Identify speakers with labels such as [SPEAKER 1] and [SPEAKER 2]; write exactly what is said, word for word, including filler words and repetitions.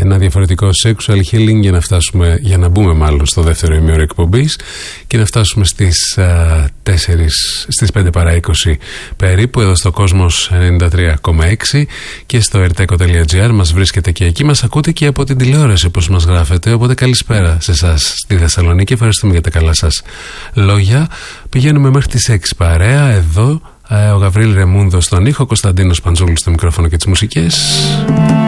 [SPEAKER 1] ένα διαφορετικό sexual healing για να φτάσουμε, για να μπούμε μάλλον στο δεύτερο ημίωρο εκπομπής και να φτάσουμε στις, α, τέσσερις, στις πέντε παρά είκοσι περίπου εδώ στο Κόσμος ενενήντα τρία κόμμα έξι και στο ερτέκο τελεία τζι άρ. Μας βρίσκεται και εκεί, μας ακούτε και από την τηλεόραση όπως μας γράφετε, οπότε καλησπέρα σε εσάς στη Θεσσαλονίκη, ευχαριστούμε για τα καλά σας λόγια. Πηγαίνουμε μέχρι τις έξι παρέα εδώ. Ο Γαβρίλ Ρεμούνδο στον ήχο, Κωνσταντίνος Παντζούλης στο μικρόφωνο και τις μουσικές.